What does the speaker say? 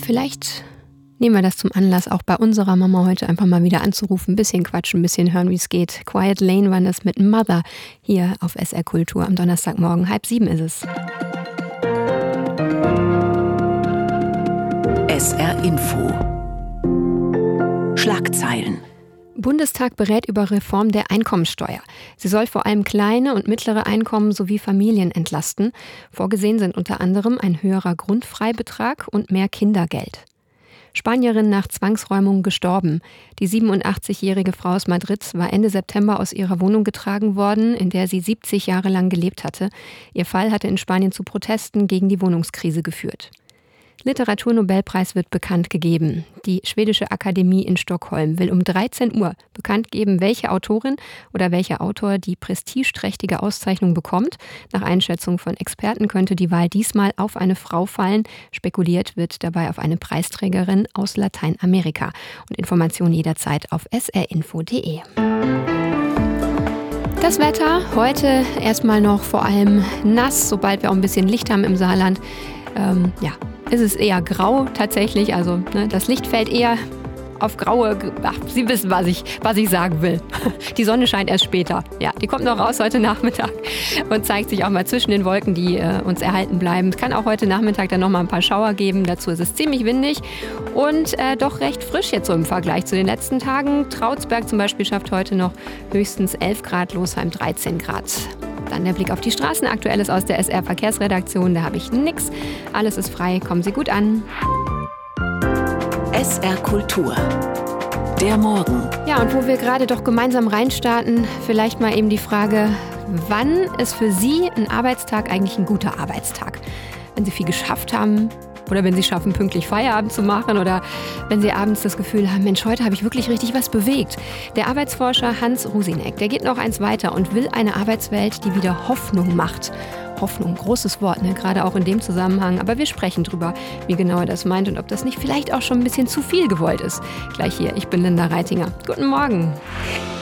vielleicht nehmen wir das zum Anlass, auch bei unserer Mama heute einfach mal wieder anzurufen, ein bisschen quatschen, ein bisschen hören, wie es geht. Quiet Lane war das mit Mother hier auf SR Kultur am Donnerstagmorgen. 6:30 ist es. SR Info. Schlagzeilen. Bundestag berät über Reform der Einkommensteuer. Sie soll vor allem kleine und mittlere Einkommen sowie Familien entlasten. Vorgesehen sind unter anderem ein höherer Grundfreibetrag und mehr Kindergeld. Spanierin nach Zwangsräumung gestorben. Die 87-jährige Frau aus Madrid war Ende September aus ihrer Wohnung getragen worden, in der sie 70 Jahre lang gelebt hatte. Ihr Fall hatte in Spanien zu Protesten gegen die Wohnungskrise geführt. Literaturnobelpreis wird bekannt gegeben. Die Schwedische Akademie in Stockholm will um 13 Uhr bekannt geben, welche Autorin oder welcher Autor die prestigeträchtige Auszeichnung bekommt. Nach Einschätzung von Experten könnte die Wahl diesmal auf eine Frau fallen. Spekuliert wird dabei auf eine Preisträgerin aus Lateinamerika. Und Informationen jederzeit auf srinfo.de. Das Wetter heute erstmal noch vor allem nass, sobald wir auch ein bisschen Licht haben im Saarland. Es ist eher grau tatsächlich, also das Licht fällt eher auf graue, Sie wissen, was ich sagen will. Die Sonne scheint erst später. Ja, die kommt noch raus heute Nachmittag und zeigt sich auch mal zwischen den Wolken, die uns erhalten bleiben. Es kann auch heute Nachmittag dann noch mal ein paar Schauer geben. Dazu ist es ziemlich windig und doch recht frisch jetzt so im Vergleich zu den letzten Tagen. Trautsberg zum Beispiel schafft heute noch höchstens 11 Grad, Losheim 13 Grad. Dann der Blick auf die Straßen. Aktuelles aus der SR-Verkehrsredaktion. Da habe ich nix. Alles ist frei. Kommen Sie gut an. SR Kultur. Der Morgen. Ja, und wo wir gerade doch gemeinsam reinstarten, vielleicht mal eben die Frage, wann ist für Sie ein Arbeitstag eigentlich ein guter Arbeitstag? Wenn Sie viel geschafft haben oder wenn Sie schaffen, pünktlich Feierabend zu machen oder wenn Sie abends das Gefühl haben, Mensch, heute habe ich wirklich richtig was bewegt. Der Arbeitsforscher Hans Rusinek, der geht noch eins weiter und will eine Arbeitswelt, die wieder Hoffnung macht. Hoffnung, großes Wort, gerade auch in dem Zusammenhang. Aber wir sprechen drüber, wie genau er das meint und ob das nicht vielleicht auch schon ein bisschen zu viel gewollt ist. Gleich hier, ich bin Linda Reitinger. Guten Morgen.